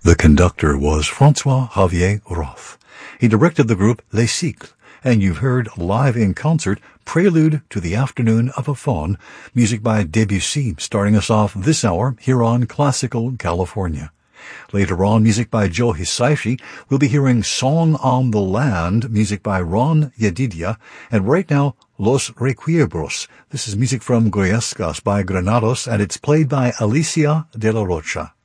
The conductor was Francois-Xavier Roth. He directed the group Les Cycles, and you've heard live in concert Prelude to the Afternoon of a Faun, music by Debussy, starting us off this hour here on Classical California. Later on, music by Joe Hisaishi. We'll be hearing Song on the Land, music by Ron Yedidia, and right now, Los Requiebros. This is music from Goyescas by Granados, and it's played by Alicia de la Rocha.